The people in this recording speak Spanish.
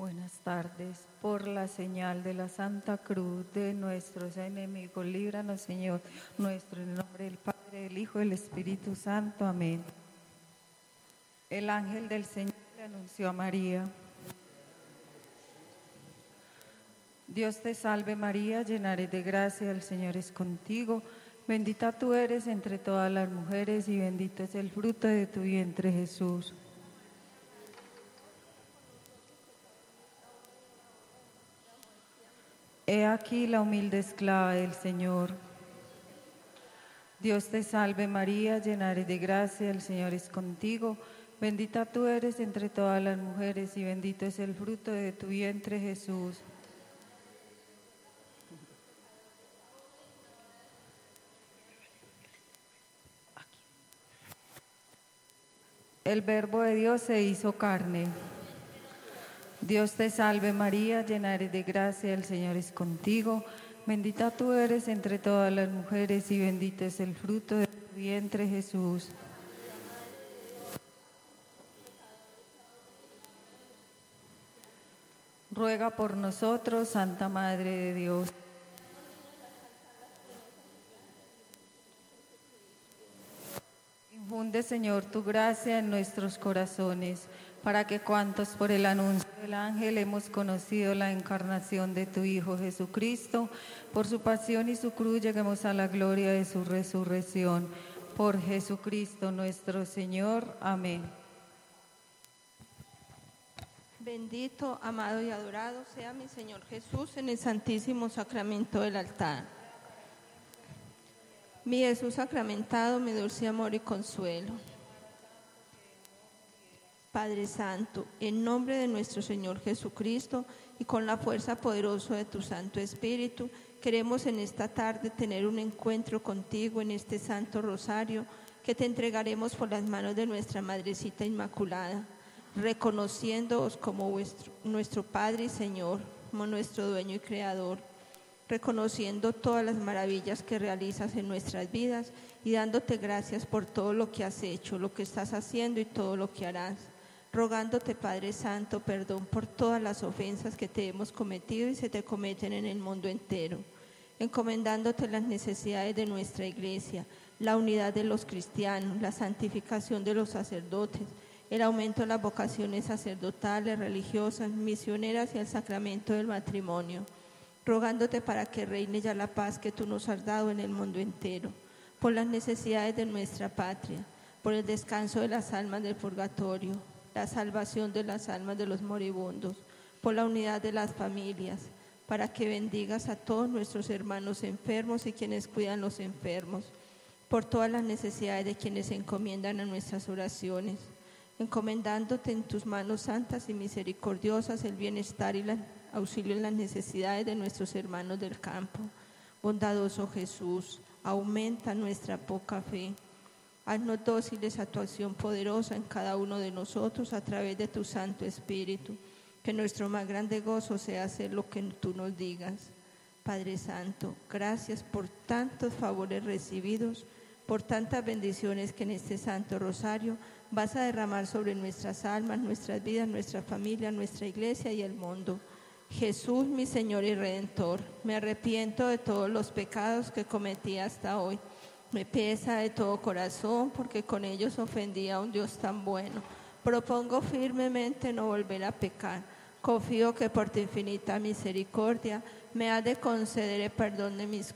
Buenas tardes. Por la señal de la Santa Cruz de nuestros enemigos, líbranos, Señor nuestro, en el nombre del Padre, del Hijo y del Espíritu Santo. Amén. El ángel del Señor le anunció a María: Dios te salve María, llena eres de gracia, el Señor es contigo. Bendita tú eres entre todas las mujeres y bendito es el fruto de tu vientre, Jesús. He aquí la humilde esclava del Señor. Dios te salve María, llena eres de gracia, el Señor es contigo. Bendita tú eres entre todas las mujeres y bendito es el fruto de tu vientre, Jesús. El Verbo de Dios se hizo carne. Dios te salve María, llena eres de gracia, el Señor es contigo. Bendita tú eres entre todas las mujeres y bendito es el fruto de tu vientre, Jesús. Ruega por nosotros, Santa Madre de Dios. Infunde, Señor, tu gracia en nuestros corazones, para que cuantos por el anuncio del ángel hemos conocido la encarnación de tu Hijo Jesucristo, por su pasión y su cruz lleguemos a la gloria de su resurrección. Por Jesucristo nuestro Señor. Amén. Bendito, amado y adorado sea mi Señor Jesús en el santísimo sacramento del altar. Mi Jesús sacramentado, mi dulce amor y consuelo. Padre Santo, en nombre de nuestro Señor Jesucristo y con la fuerza poderosa de tu Santo Espíritu, queremos en esta tarde tener un encuentro contigo en este Santo Rosario que te entregaremos por las manos de nuestra Madrecita Inmaculada, reconociéndoos como nuestro Padre y Señor, como nuestro Dueño y Creador, reconociendo todas las maravillas que realizas en nuestras vidas y dándote gracias por todo lo que has hecho, lo que estás haciendo y todo lo que harás. Rogándote, Padre Santo, perdón por todas las ofensas que te hemos cometido y se te cometen en el mundo entero. Encomendándote las necesidades de nuestra Iglesia, la unidad de los cristianos, la santificación de los sacerdotes, el aumento de las vocaciones sacerdotales, religiosas, misioneras y el sacramento del matrimonio. Rogándote para que reine ya la paz que tú nos has dado en el mundo entero, por las necesidades de nuestra patria, por el descanso de las almas del purgatorio, la salvación de las almas de los moribundos, por la unidad de las familias, para que bendigas a todos nuestros hermanos enfermos y quienes cuidan los enfermos, por todas las necesidades de quienes se encomiendan a nuestras oraciones, encomendándote en tus manos santas y misericordiosas el bienestar y el auxilio en las necesidades de nuestros hermanos del campo. Bondadoso Jesús, aumenta nuestra poca fe. Haznos dóciles a tu acción poderosa en cada uno de nosotros a través de tu Santo Espíritu. Que nuestro más grande gozo sea hacer lo que tú nos digas. Padre Santo, gracias por tantos favores recibidos, por tantas bendiciones que en este Santo Rosario vas a derramar sobre nuestras almas, nuestras vidas, nuestra familia, nuestra Iglesia y el mundo. Jesús, mi Señor y Redentor, me arrepiento de todos los pecados que cometí hasta hoy. Me pesa de todo corazón porque con ellos ofendí a un Dios tan bueno. Propongo firmemente no volver a pecar. Confío que por tu infinita misericordia me has de conceder el perdón de mis